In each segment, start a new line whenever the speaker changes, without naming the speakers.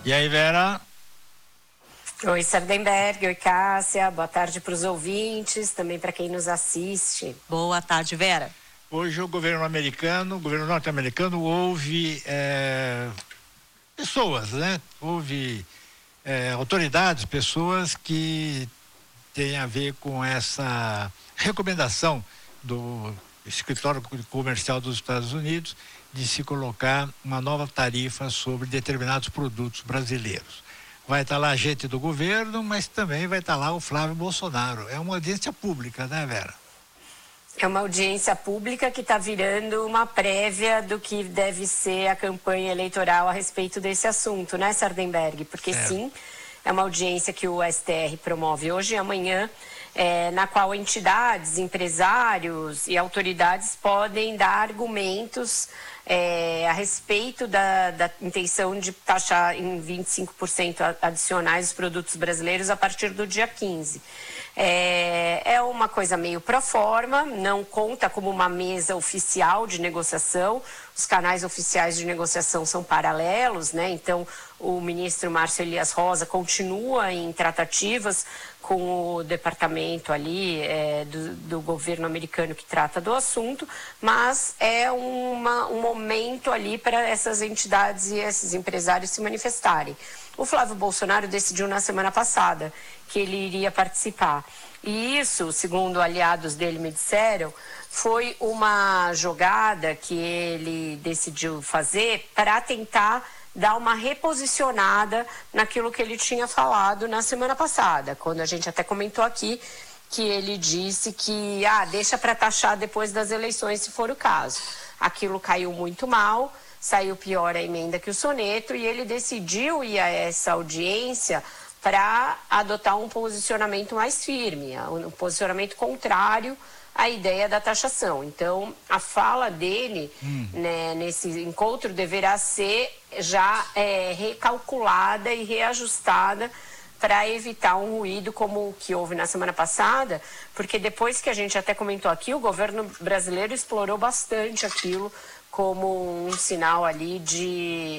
E aí, Vera?
Oi, Sardenberg, oi, Cássia, boa tarde para os ouvintes, também para quem nos assiste.
Boa tarde, Vera.
Hoje o governo norte-americano houve pessoas, né? Houve autoridades, pessoas que têm a ver com essa recomendação do Escritório Comercial dos Estados Unidos de se colocar uma nova tarifa sobre determinados produtos brasileiros. Vai estar lá a gente do governo, mas também vai estar lá o Flávio Bolsonaro. É uma audiência pública, né, Vera?
É uma audiência pública que está virando uma prévia do que deve ser a campanha eleitoral a respeito desse assunto, né, Sardenberg? Porque sim, é uma audiência que o STR promove hoje e amanhã, na qual entidades, empresários e autoridades podem dar argumentos a respeito da intenção de taxar em 25% adicionais os produtos brasileiros a partir do dia 15. É uma coisa meio pro forma, não conta como uma mesa oficial de negociação, os canais oficiais de negociação são paralelos, né? Então, o ministro Márcio Elias Rosa continua em tratativas com o departamento ali do governo americano que trata do assunto, mas é um momento ali para essas entidades e esses empresários se manifestarem. O Flávio Bolsonaro decidiu na semana passada que ele iria participar. E isso, segundo aliados dele me disseram, foi uma jogada que ele decidiu fazer para tentar dar uma reposicionada naquilo que ele tinha falado na semana passada, quando a gente até comentou aqui que ele disse que deixa para taxar depois das eleições, se for o caso. Aquilo caiu muito mal, saiu pior a emenda que o soneto, e ele decidiu ir a essa audiência para adotar um posicionamento mais firme, um posicionamento contrário à ideia da taxação. Então, a fala dele nesse encontro deverá ser já recalculada e reajustada para evitar um ruído como o que houve na semana passada, porque depois que a gente até comentou aqui, o governo brasileiro explorou bastante aquilo como um sinal ali de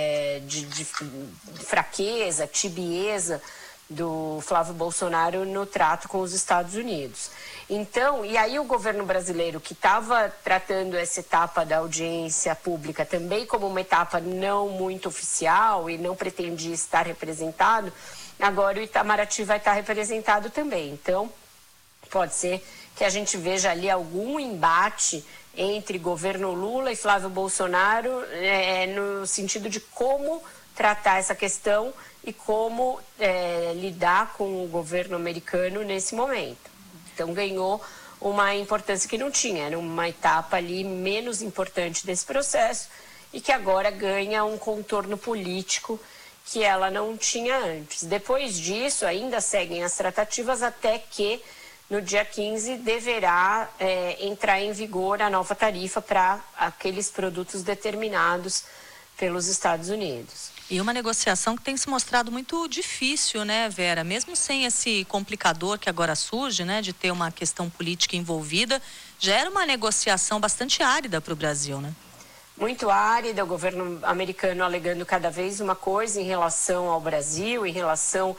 fraqueza, tibieza do Flávio Bolsonaro no trato com os Estados Unidos. Então, e aí o governo brasileiro, que estava tratando essa etapa da audiência pública também como uma etapa não muito oficial e não pretendia estar representado, agora o Itamaraty vai estar representado também. Então, pode ser que a gente veja ali algum embate entre governo Lula e Flávio Bolsonaro no sentido de como tratar essa questão e como lidar com o governo americano nesse momento. Então ganhou uma importância que não tinha, era uma etapa ali menos importante desse processo e que agora ganha um contorno político que ela não tinha antes. Depois disso, ainda seguem as tratativas até que no dia 15 deverá entrar em vigor a nova tarifa para aqueles produtos determinados pelos Estados Unidos.
E uma negociação que tem se mostrado muito difícil, né, Vera? Mesmo sem esse complicador que agora surge, né, de ter uma questão política envolvida, já era uma negociação bastante árida para o Brasil, né?
Muito árida, o governo americano alegando cada vez uma coisa em relação ao Brasil, em relação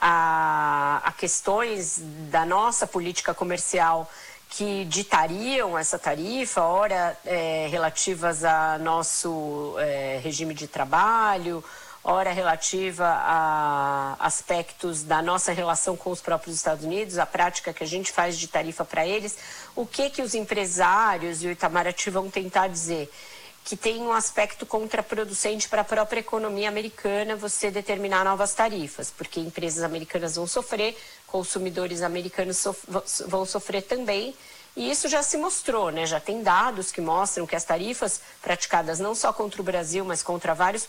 a questões da nossa política comercial que ditariam essa tarifa, ora relativas a nosso regime de trabalho, ora relativa a aspectos da nossa relação com os próprios Estados Unidos, a prática que a gente faz de tarifa para eles. O que os empresários e o Itamaraty vão tentar dizer? Que tem um aspecto contraproducente para a própria economia americana você determinar novas tarifas, porque empresas americanas vão sofrer, consumidores americanos vão sofrer também, e isso já se mostrou, né? Já tem dados que mostram que as tarifas praticadas não só contra o Brasil, mas contra vários